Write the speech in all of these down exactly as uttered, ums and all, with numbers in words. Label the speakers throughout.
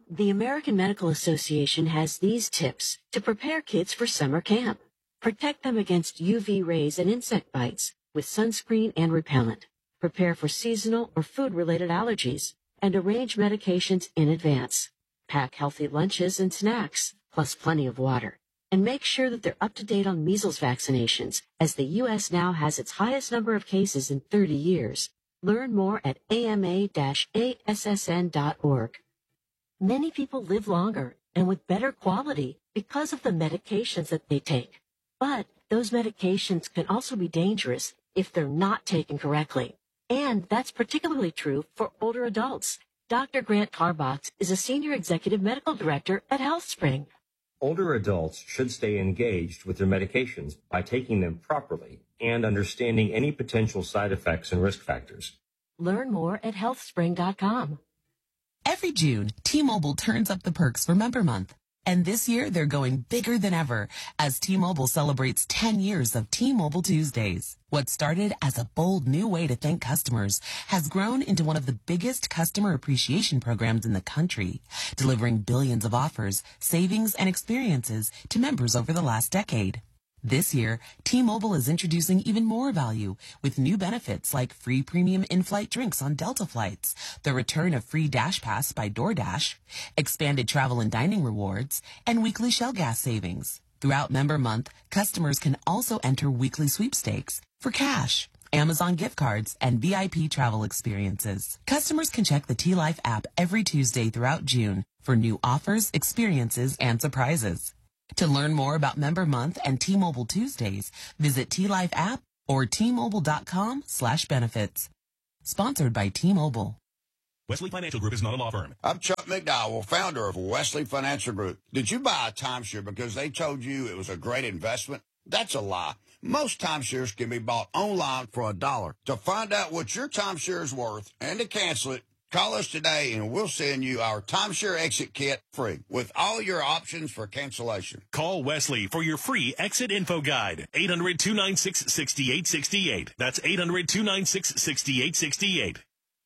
Speaker 1: The American Medical Association has these tips to prepare kids for summer camp. Protect them against U V rays and insect bites with sunscreen and repellent. Prepare for seasonal or food-related allergies and arrange medications in advance. Pack healthy lunches and snacks, plus plenty of water. And make sure that they're up to date on measles vaccinations, as the U S now has its highest number of cases in thirty years. Learn more at A M A A S S N dot org. Many people live longer and with better quality because of the medications that they take. But those medications can also be dangerous if they're not taken correctly. And that's particularly true for older adults. Doctor Grant Tarbox is a Senior Executive Medical Director at HealthSpring.
Speaker 2: Older adults should stay engaged with their medications by taking them properly and understanding any potential side effects and risk factors.
Speaker 1: Learn more at health spring dot com.
Speaker 3: Every June, T-Mobile turns up the perks for Member Month. And this year, they're going bigger than ever as T-Mobile celebrates ten years of T-Mobile Tuesdays. What started as a bold new way to thank customers has grown into one of the biggest customer appreciation programs in the country, delivering billions of offers, savings, and experiences to members over the last decade. This year, T-Mobile is introducing even more value with new benefits like free premium in-flight drinks on Delta flights, the return of free Dash Pass by DoorDash, expanded travel and dining rewards, and weekly Shell gas savings. Throughout Member Month, customers can also enter weekly sweepstakes for cash, Amazon gift cards, and V I P travel experiences. Customers can check the T-Life app every Tuesday throughout June for new offers, experiences, and surprises. To learn more about Member Month and T-Mobile Tuesdays, visit T-Life app or T-Mobile.com slash benefits. Sponsored by T-Mobile.
Speaker 4: Wesley Financial Group is not a law firm.
Speaker 5: I'm Chuck McDowell, founder of Wesley Financial Group. Did you buy a timeshare because they told you it was a great investment? That's a lie. Most timeshares can be bought online for a dollar. To find out what your timeshare is worth and to cancel it, call us today and we'll send you our timeshare exit kit free with all your options for cancellation.
Speaker 4: Call Wesley for your free exit info guide. eight hundred, two nine six, six eight six eight. That's eight hundred, two nine six, six eight six eight.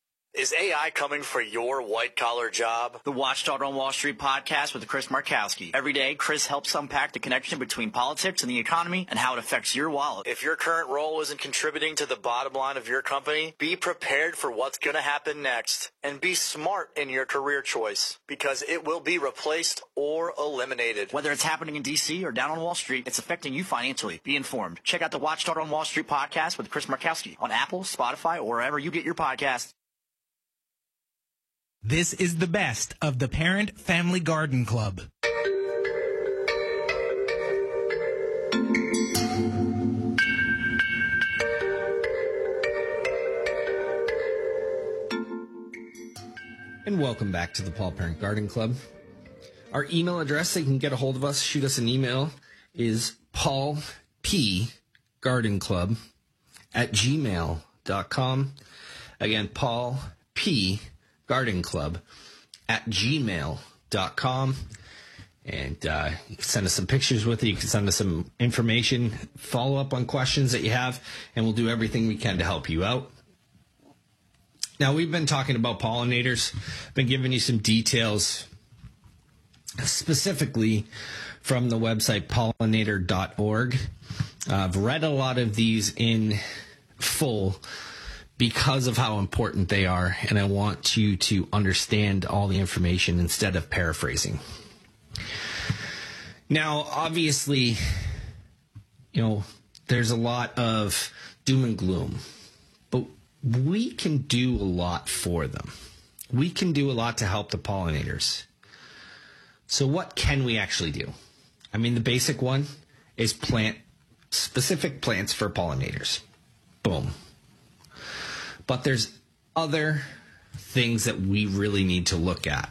Speaker 6: Is A I coming for your white-collar job? The Watchdog on Wall Street podcast with Chris Markowski. Every day, Chris helps unpack the connection between politics and the economy and how it affects your wallet. If your current role isn't contributing to the bottom line of your company, be prepared for what's going to happen next. And be smart in your career choice, because it will be replaced or eliminated. Whether it's happening in D C or down on Wall Street, it's affecting you financially. Be informed. Check out the Watchdog on Wall Street podcast with Chris Markowski on Apple, Spotify, or wherever you get your podcasts.
Speaker 7: This is the best of the Parent Family Garden Club.
Speaker 8: And welcome back to the Paul Parent Garden Club. Our email address that you can get a hold of us, shoot us an email, is paul p garden club at gmail dot com. Again, Paul P. Garden Club at gmail dot com. And uh, you can send us some pictures with it. You can send us some information, follow up on questions that you have, and we'll do everything we can to help you out. Now, we've been talking about pollinators, been giving you some details specifically from the website pollinator dot org. Uh, I've read a lot of these in full because of how important they are, and I want you to understand all the information instead of paraphrasing. Now, obviously, you know, there's a lot of doom and gloom, but we can do a lot for them. We can do a lot to help the pollinators. So what can we actually do? I mean, the basic one is plant specific plants for pollinators. Boom. But there's other things that we really need to look at.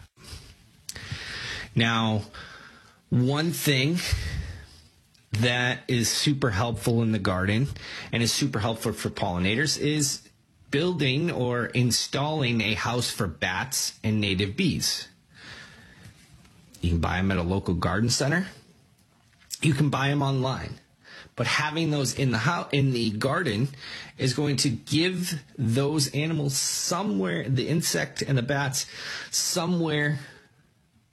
Speaker 8: Now, one thing that is super helpful in the garden and is super helpful for pollinators is building or installing a house for bats and native bees. You can buy them at a local garden center. You can buy them online. But having those in the house, in the garden is going to give those animals somewhere, the insect and the bats, somewhere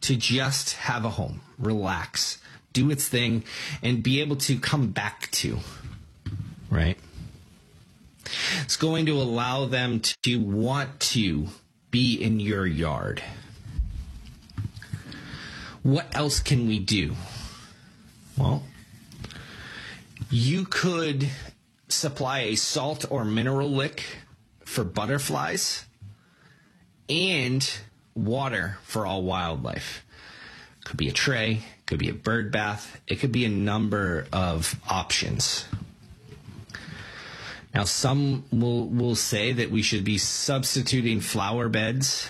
Speaker 8: to just have a home, relax, do its thing, and be able to come back to, right? It's going to allow them to want to be in your yard. What else can we do? Well, you could supply a salt or mineral lick for butterflies and water for all wildlife. Could be a tray, could be a bird bath, it could be a number of options. Now, some will, will say that we should be substituting flower beds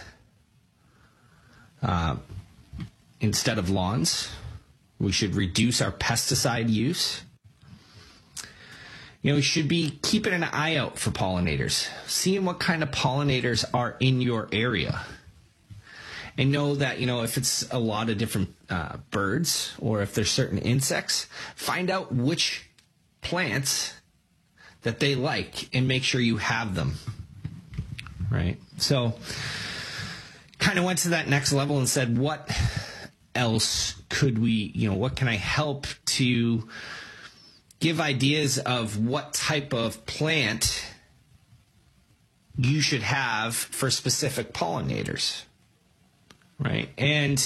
Speaker 8: uh, instead of lawns. We should reduce our pesticide use. You know, we should be keeping an eye out for pollinators, seeing what kind of pollinators are in your area. And know that, you know, if it's a lot of different uh, birds or if there's certain insects, find out which plants that they like and make sure you have them, right? So kind of went to that next level and said, what else could we, you know, what can I help to give ideas of what type of plant you should have for specific pollinators, right? And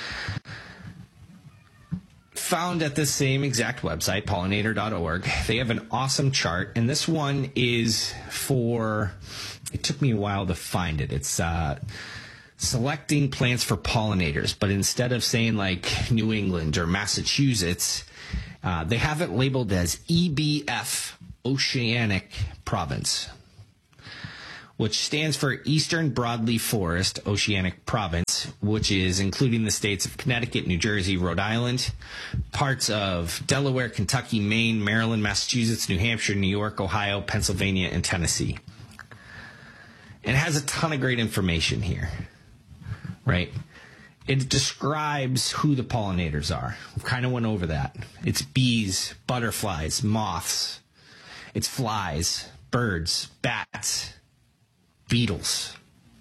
Speaker 8: found at the same exact website, pollinator dot org. They have an awesome chart, and this one is for, it took me a while to find it. It's uh, selecting plants for pollinators, but instead of saying like New England or Massachusetts, uh, they have it labeled as E B F, Oceanic Province, which stands for Eastern Broadleaf Forest Oceanic Province, which is including the states of Connecticut, New Jersey, Rhode Island, parts of Delaware, Kentucky, Maine, Maryland, Massachusetts, New Hampshire, New York, Ohio, Pennsylvania, and Tennessee. And it has a ton of great information here, right? It describes who the pollinators are. We kind of went over that. It's bees, butterflies, moths. It's flies, birds, bats, beetles,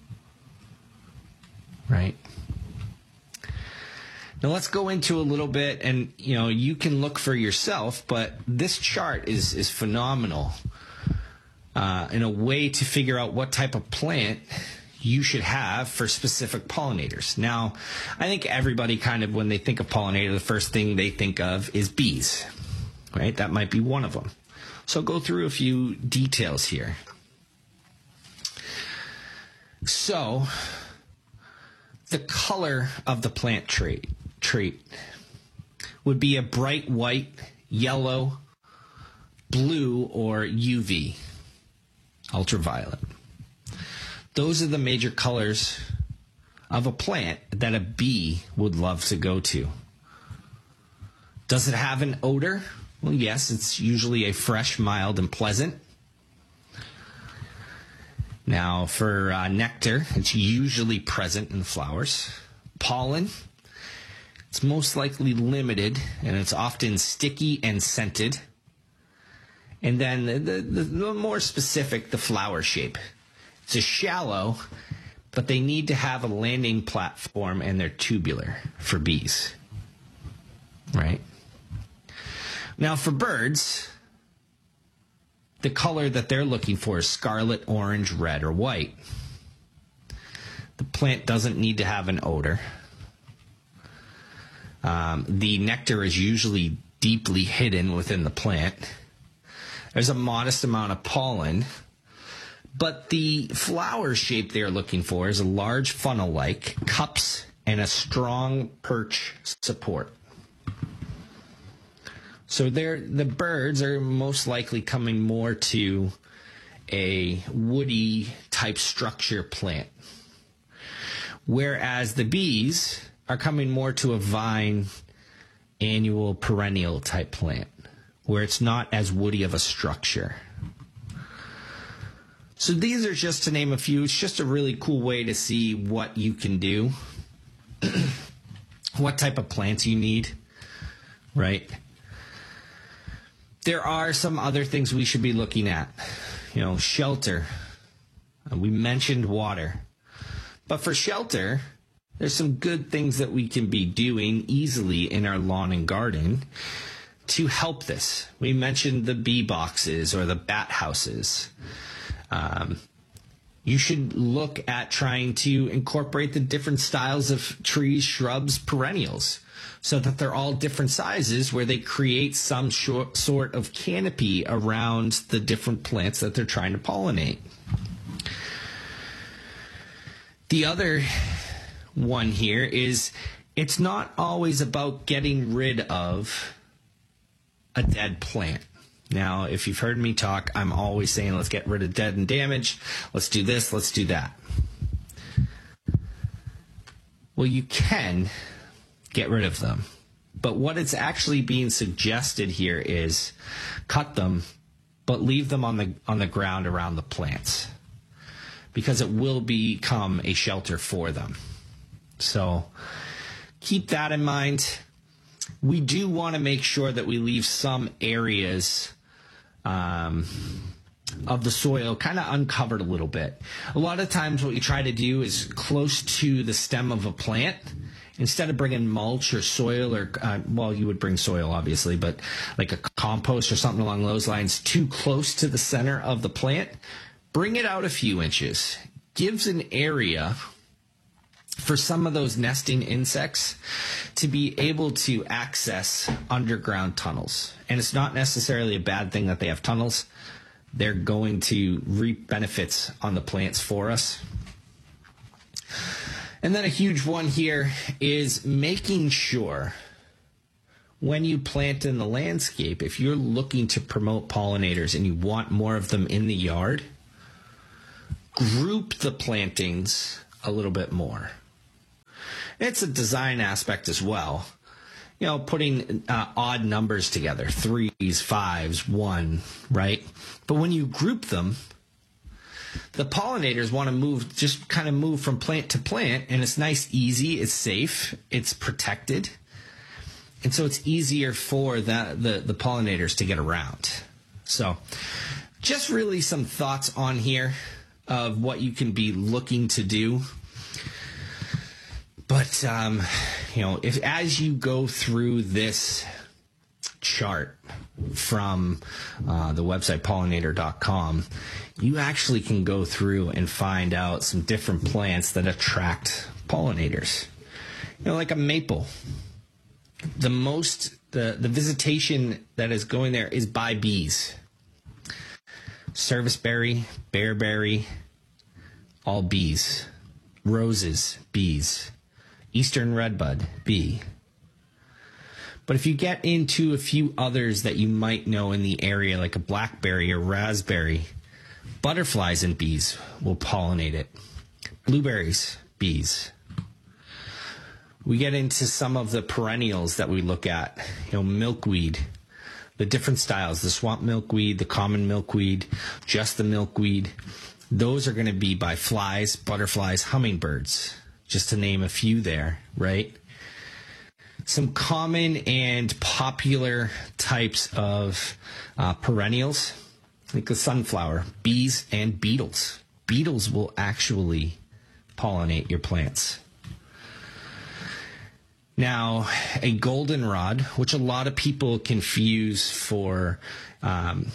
Speaker 8: right? Now let's go into a little bit, and you know, you can look for yourself, but this chart is is phenomenal uh, in a way to figure out what type of plant you should have for specific pollinators. Now, I think everybody kind of, when they think of pollinator, the first thing they think of is bees, right? That might be one of them. So go through a few details here. So, the color of the plant trait, trait would be a bright white, yellow, blue, or U V, ultraviolet. Those are the major colors of a plant that a bee would love to go to. Does it have an odor? Well, yes, it's usually a fresh, mild, and pleasant. Now, for uh, nectar, it's usually present in the flowers. Pollen, it's most likely limited, and it's often sticky and scented. And then the, the, the more specific, the flower shape. It's a shallow, but they need to have a landing platform, and they're tubular for bees, right? Now, for birds, the color that they're looking for is scarlet, orange, red, or white. The plant doesn't need to have an odor. Um, the nectar is usually deeply hidden within the plant. There's a modest amount of pollen, but the flower shape they're looking for is a large funnel-like, cups, and a strong perch support. So they're, the birds are most likely coming more to a woody type structure plant, whereas the bees are coming more to a vine, annual, perennial type plant, where it's not as woody of a structure. So these are just to name a few. It's just a really cool way to see what you can do, what type of plants you need, right? There are some other things we should be looking at. You know, shelter. Uh, we mentioned water. But for shelter, there's some good things that we can be doing easily in our lawn and garden to help this. We mentioned the bee boxes or the bat houses. Um, you should look at trying to incorporate the different styles of trees, shrubs, perennials, so that they're all different sizes where they create some short, sort of canopy around the different plants that they're trying to pollinate. The other one here is it's not always about getting rid of a dead plant. Now, if you've heard me talk, I'm always saying let's get rid of dead and damaged. Let's do this, let's do that. Well, you can get rid of them. But what it's actually being suggested here is cut them, but leave them on the on the ground around the plants, because it will become a shelter for them. So keep that in mind. We do want to make sure that we leave some areas um, of the soil kind of uncovered a little bit. A lot of times what you try to do is close to the stem of a plant, instead of bringing mulch or soil or, uh, well, you would bring soil obviously, but like a compost or something along those lines too close to the center of the plant, bring it out a few inches. Gives an area for some of those nesting insects to be able to access underground tunnels. And it's not necessarily a bad thing that they have tunnels. They're going to reap benefits on the plants for us. And then a huge one here is making sure when you plant in the landscape, if you're looking to promote pollinators and you want more of them in the yard, group the plantings a little bit more. It's a design aspect as well. You know, putting uh, odd numbers together, threes, fives, one, right? But when you group them, the pollinators want to move, just kind of move from plant to plant, and it's nice, easy, it's safe, it's protected. And so it's easier for the, the, the pollinators to get around. So just really some thoughts on here of what you can be looking to do. But, um, you know, if as you go through this chart from uh, the website pollinator dot com, you actually can go through and find out some different plants that attract pollinators. You know, like a maple. The most, the, the visitation that is going there is by bees. Serviceberry, bearberry, all bees. Roses, bees. Eastern redbud, bee. But if you get into a few others that you might know in the area, like a blackberry or raspberry, butterflies and bees will pollinate it. Blueberries, bees. We get into some of the perennials that we look at, you know, milkweed, the different styles, the swamp milkweed, the common milkweed, just the milkweed. Those are going to be by flies, butterflies, hummingbirds, just to name a few there, right? Some common and popular types of uh, perennials, like the sunflower, bees and beetles. Beetles will actually pollinate your plants. Now, a goldenrod, which a lot of people confuse for um,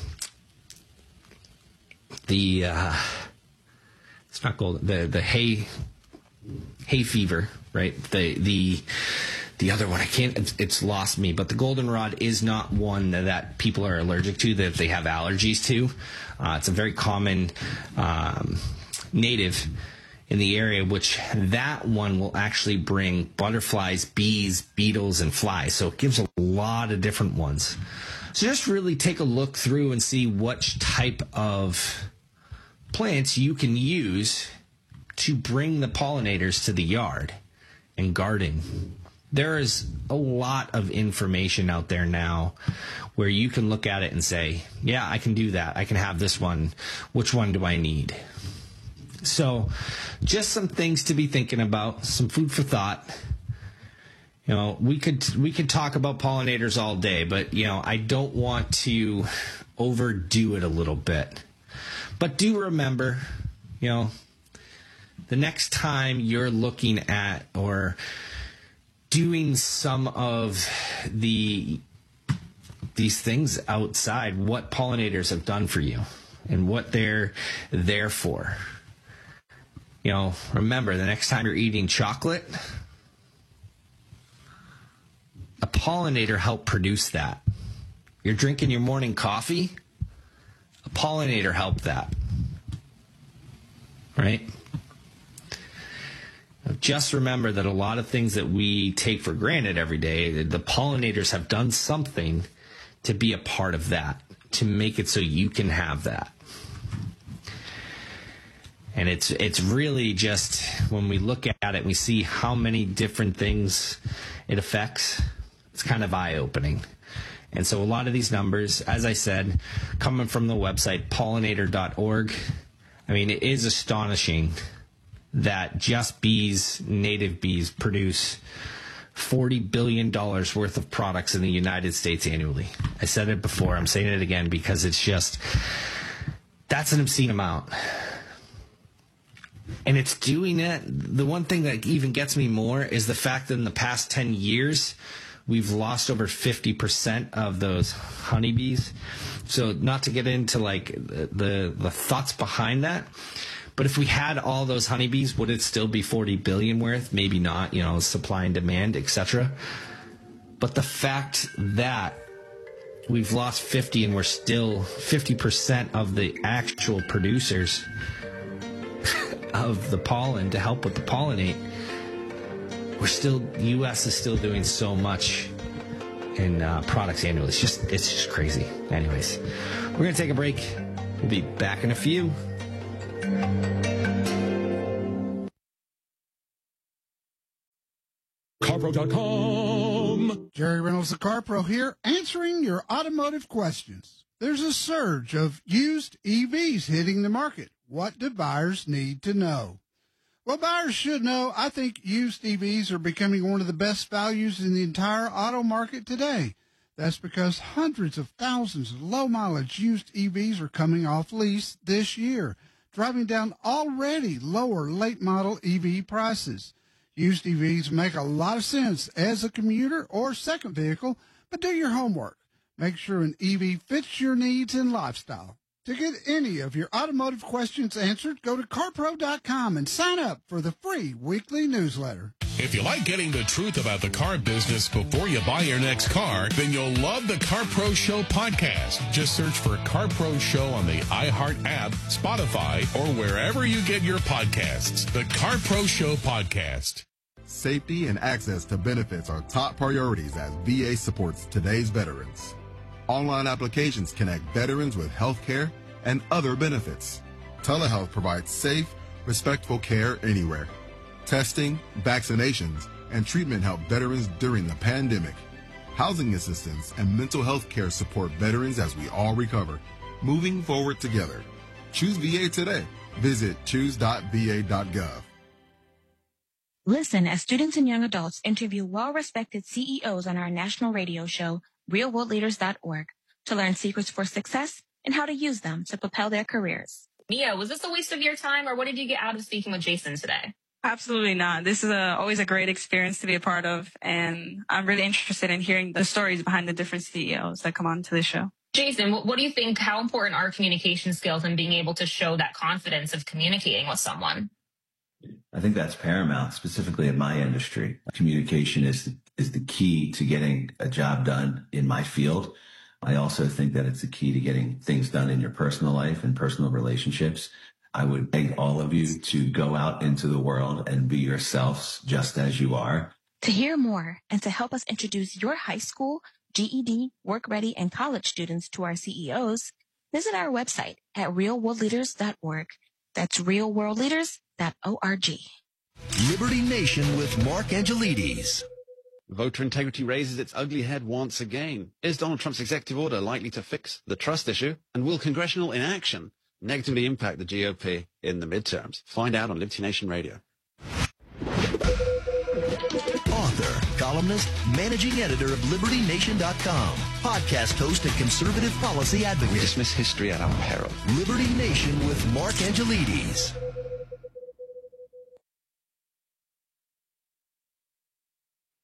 Speaker 8: the, uh, it's not gold, the, the hay, hay fever, right? The, the, the other one, I can't, it's, it's lost me, but the goldenrod is not one that people are allergic to, that they have allergies to. Uh, it's a very common um, native in the area, which that one will actually bring butterflies, bees, beetles, and flies. So it gives a lot of different ones. So just really take a look through and see which type of plants you can use to bring the pollinators to the yard and garden. There is a lot of information out there now where you can look at it and say, yeah, I can do that. I can have this one. Which one do I need? So just some things to be thinking about, some food for thought. You know, we could we could talk about pollinators all day, but, you know, I don't want to overdo it a little bit. But do remember, you know, the next time you're looking at or doing some of the these things outside, what pollinators have done for you and what they're there for. You know, remember, the next time you're eating chocolate, a pollinator helped produce that. You're drinking your morning coffee, a pollinator helped that. Right? Just remember that a lot of things that we take for granted every day, the pollinators have done something to be a part of that, to make it so you can have that. And it's it's really just, when we look at it, we see how many different things it affects. It's kind of eye-opening. And so a lot of these numbers, as I said, coming from the website pollinator dot org, I mean, it is astonishing that just bees, native bees, produce forty billion dollars worth of products in the United States annually. I said it before, I'm saying it again because it's just, that's an obscene amount. And it's doing it. The one thing that even gets me more is the fact that in the past ten years, we've lost over fifty percent of those honeybees. So not to get into like the, the, the thoughts behind that, but if we had all those honeybees, would it still be forty billion worth? Maybe not, you know, supply and demand, et cetera. But the fact that we've lost fifty and we're still fifty percent of the actual producers of the pollen to help with the pollinate, we're still, U S is still doing so much in uh, products annually. It's just, it's just crazy. Anyways, we're going to take a break. We'll be back in a few.
Speaker 9: CarPro dot com.
Speaker 10: Jerry Reynolds, the CarPro here, answering your automotive questions. There's a surge of used E Vs hitting the market. What do buyers need to know? Well, buyers should know, I think used E Vs are becoming one of the best values in the entire auto market today. That's because hundreds of thousands of low-mileage used E Vs are coming off lease this year, driving down already lower late-model E V prices. Used E Vs make a lot of sense as a commuter or second vehicle, but do your homework. Make sure an E V fits your needs and lifestyle. To get any of your automotive questions answered, go to CarPro dot com and sign up for the free weekly newsletter.
Speaker 4: If you like getting the truth about the car business before you buy your next car, then you'll love the CarPro Show podcast. Just search for CarPro Show on the iHeart app, Spotify, or wherever you get your podcasts. The CarPro Show podcast.
Speaker 11: Safety and access to benefits are top priorities as V A supports today's veterans. Online applications connect veterans with health care and other benefits. Telehealth provides safe, respectful care anywhere. Testing, vaccinations, and treatment help veterans during the pandemic. Housing assistance and mental health care support veterans as we all recover, moving forward together. Choose V A today. Visit choose dot v a dot gov.
Speaker 12: Listen as students and young adults interview well-respected C E Os on our national radio show, real world leaders dot org, to learn secrets for success and how to use them to propel their careers.
Speaker 13: Mia, was this a waste of your time, or what did you get out of speaking with Jason today?
Speaker 14: Absolutely not. This is a, always a great experience to be a part of, and I'm really interested in hearing the stories behind the different C E Os that come on to the show.
Speaker 13: Jason, what, what do you think, how important are communication skills and being able to show that confidence of communicating with someone?
Speaker 15: I think that's paramount, specifically in my industry. Communication is the, is the key to getting a job done in my field. I also think that it's the key to getting things done in your personal life and personal relationships. I would beg all of you to go out into the world and be yourselves just as you are.
Speaker 12: To hear more and to help us introduce your high school, G E D, work ready, and college students to our C E Os, visit our website at real world leaders dot org. That's real world leaders dot org.
Speaker 16: Liberty Nation with Mark Angelides.
Speaker 17: Voter integrity raises its ugly head once again. Is Donald Trump's executive order likely to fix the trust issue? And will congressional inaction negatively impact the G O P in the midterms? Find out on Liberty Nation Radio.
Speaker 16: Author, columnist, managing editor of Liberty Nation dot com, podcast host and conservative policy advocate.
Speaker 17: We dismiss history at our peril.
Speaker 16: Liberty Nation with Mark Angelides.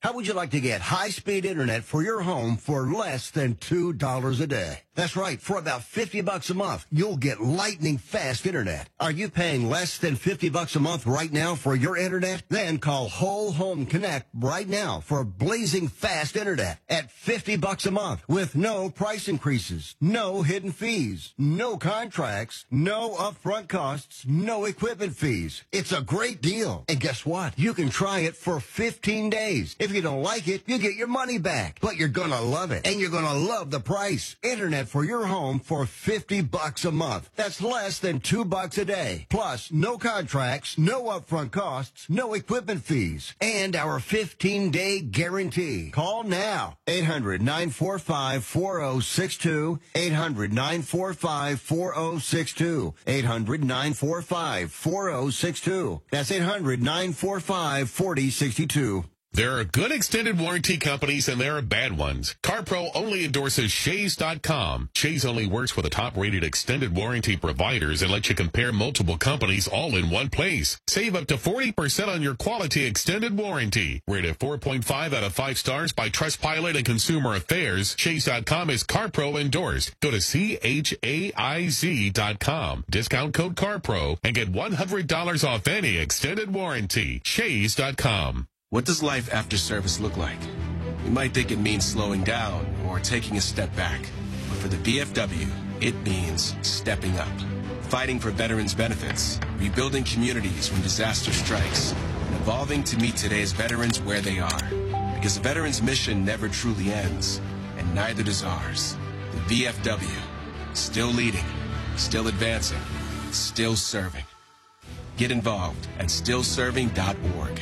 Speaker 18: How would you like to get high-speed internet for your home for less than two dollars a day? That's right. For about fifty bucks a month, you'll get lightning-fast internet. Are you paying less than fifty bucks a month right now for your internet? Then call Whole Home Connect right now for blazing fast internet at fifty bucks a month with no price increases, no hidden fees, no contracts, no upfront costs, no equipment fees. It's a great deal. And guess what? You can try it for fifteen days. If you don't like it, you get your money back. But you're going to love it. And you're going to love the price. Internet for your home for fifty bucks a month. That's less than two bucks a day. Plus, no contracts, no upfront costs, no equipment fees, and our fifteen-day guarantee. Call now. eight hundred, nine four five, four oh six two. eight hundred, nine four five, four oh six two. eight hundred, nine four five, four oh six two. That's eight hundred, nine four five, four oh six two.
Speaker 4: There are good extended warranty companies and there are bad ones. CarPro only endorses Shays dot com. Shays only works with the top-rated extended warranty providers and lets you compare multiple companies all in one place. Save up to forty percent on your quality extended warranty. Rated four point five out of five stars by Trustpilot and Consumer Affairs. Shays dot com is CarPro endorsed. Go to C H A I Z dot com. Discount code CarPro and get one hundred dollars off any extended warranty. Shays dot com.
Speaker 19: What does life after service look like? You might think it means slowing down or taking a step back. But for the V F W, it means stepping up. Fighting for veterans' benefits, rebuilding communities when disaster strikes, and evolving to meet today's veterans where they are. Because the veterans' mission never truly ends, and neither does ours. The V F W, still leading, still advancing, still serving. Get involved at still serving dot org.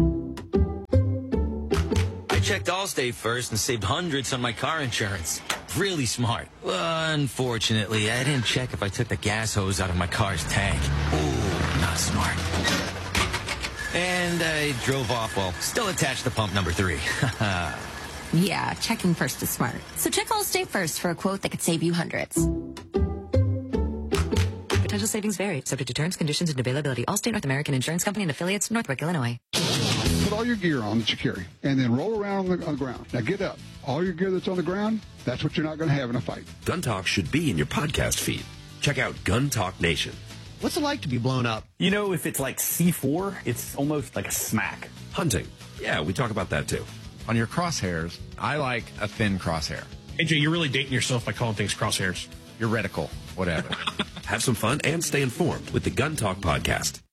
Speaker 20: Checked Allstate first and saved hundreds on my car insurance. Really smart. Unfortunately, I didn't check if I took the gas hose out of my car's tank. Ooh, not smart. And I drove off while still attached to pump number three.
Speaker 21: Yeah, checking first is smart. So check Allstate first for a quote that could save you hundreds.
Speaker 22: Potential savings vary, subject to terms, conditions, and availability. Allstate North American Insurance Company and affiliates, Northbrook, Illinois.
Speaker 23: Put all your gear on that you carry, and then roll around on the, on the ground. Now get up. All your gear that's on the ground, that's what you're not going to have in a fight.
Speaker 24: Gun Talk should be in your podcast feed. Check out Gun Talk Nation.
Speaker 25: What's it like to be blown up?
Speaker 26: You know, if it's like C four, it's almost like a smack.
Speaker 24: Hunting. Yeah, we talk about that too.
Speaker 27: On your crosshairs, I like a thin crosshair.
Speaker 28: A J, you're really dating yourself by calling things crosshairs.
Speaker 27: Your reticle, whatever.
Speaker 24: Have some fun and stay informed with the Gun Talk podcast.